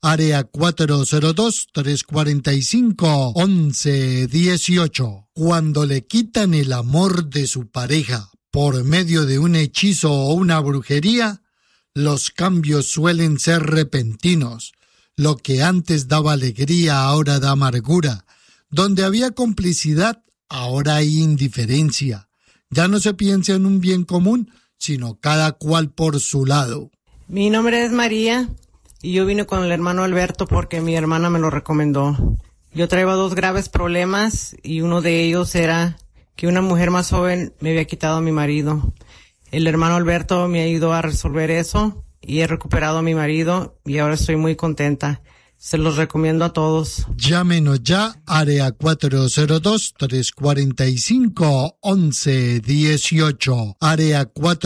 área 402-345-1118. Cuando le quitan el amor de su pareja por medio de un hechizo o una brujería, los cambios suelen ser repentinos. Lo que antes daba alegría ahora da amargura. Donde había complicidad, ahora hay indiferencia. Ya no se piensa en un bien común, sino cada cual por su lado. Mi nombre es María y yo vine con el hermano Alberto porque mi hermana me lo recomendó. Yo traía 2 graves problemas y uno de ellos era que una mujer más joven me había quitado a mi marido. El hermano Alberto me ayudó a resolver eso y he recuperado a mi marido y ahora estoy muy contenta. Se los recomiendo a todos. Llámenos ya, área 402-345-1118. Área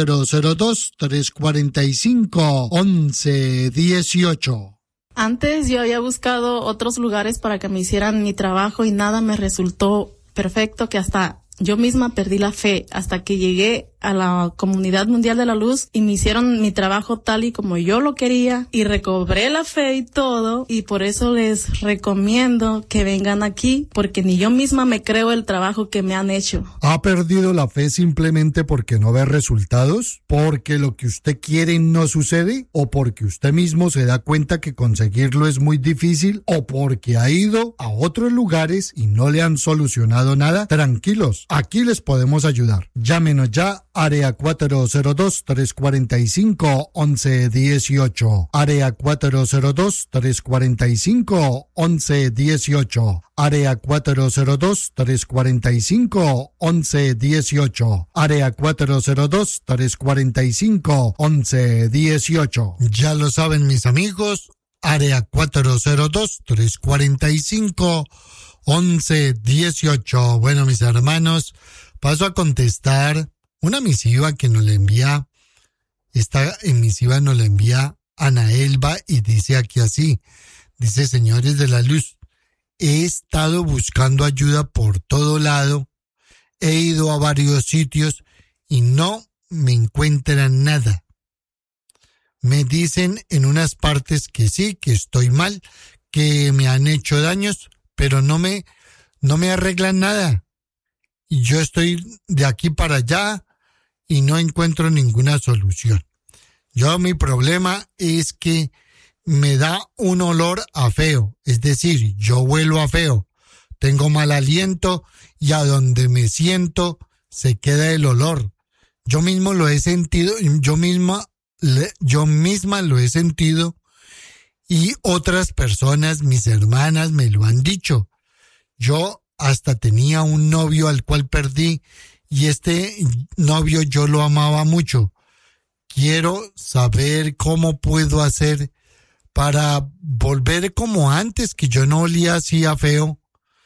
402-345-1118. Antes yo había buscado otros lugares para que me hicieran mi trabajo y nada me resultó perfecto, que hasta yo misma perdí la fe hasta que llegué a la Comunidad Mundial de la Luz y me hicieron mi trabajo tal y como yo lo quería y recobré la fe y todo, y por eso les recomiendo que vengan aquí porque ni yo misma me creo el trabajo que me han hecho. ¿Ha perdido la fe simplemente porque no ve resultados? ¿Porque lo que usted quiere no sucede? ¿O porque usted mismo se da cuenta que conseguirlo es muy difícil? ¿O porque ha ido a otros lugares y no le han solucionado nada? Tranquilos, aquí les podemos ayudar. Llámenos ya, área 402-345-1118. Área 402-345-1118. Área 402-345-1118. Área 402-345-1118. Ya lo saben mis amigos, área 402-345-1118. Bueno, mis hermanos, paso a contestar una misiva que nos la envía, esta misiva nos la envía Ana Elba y dice aquí así, dice: señores de la luz, he estado buscando ayuda por todo lado, he ido a varios sitios y no me encuentran nada. Me dicen en unas partes que sí, que estoy mal, que me han hecho daños, pero no me arreglan nada. Y yo estoy de aquí para allá y no encuentro ninguna solución. Mi problema es que me da un olor a feo, es decir, yo huelo a feo, tengo mal aliento y a donde me siento se queda el olor. Yo mismo lo he sentido, yo misma lo he sentido y otras personas, mis hermanas, me lo han dicho. Yo hasta tenía un novio al cual perdí y este novio yo lo amaba mucho. Quiero saber cómo puedo hacer para volver como antes, que yo no olía así a feo.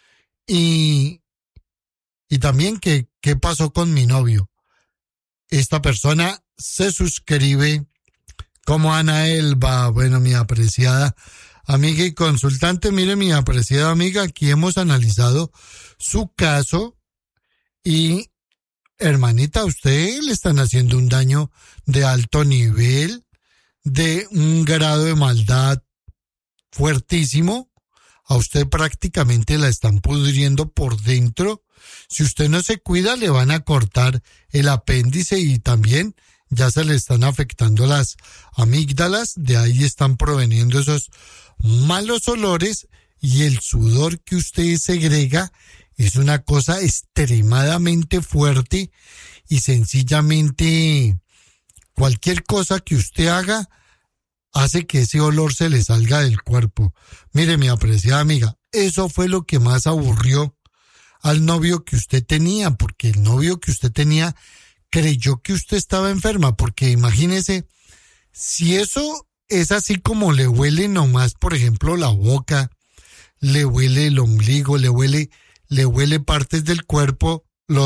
Y también qué pasó con mi novio. Esta persona se suscribe como Ana Elba. Bueno, mi apreciada amiga y consultante, mire, mi apreciada amiga, aquí hemos analizado su caso y, hermanita, a usted le están haciendo un daño de alto nivel, de un grado de maldad fuertísimo. A usted prácticamente la están pudriendo por dentro. Si usted no se cuida, le van a cortar el apéndice y también ya se le están afectando las amígdalas. De ahí están proveniendo esos malos olores y el sudor que usted segrega es una cosa extremadamente fuerte y sencillamente cualquier cosa que usted haga hace que ese olor se le salga del cuerpo. Mire, mi apreciada amiga, eso fue lo que más aburrió al novio que usted tenía, porque el novio que usted tenía creyó que usted estaba enferma, porque imagínese, si eso es así como le huele nomás, por ejemplo, la boca, le huele el ombligo, le huele partes del cuerpo,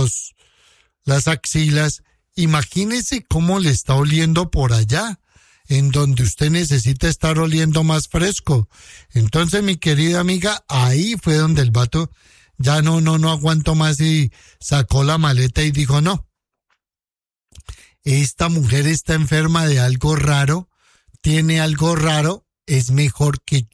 las axilas, imagínese cómo le está oliendo por allá, en donde usted necesita estar oliendo más fresco. Entonces, mi querida amiga, ahí fue donde el vato ya no aguantó más y sacó la maleta y dijo: no, esta mujer está enferma de algo raro, tiene algo raro, es mejor que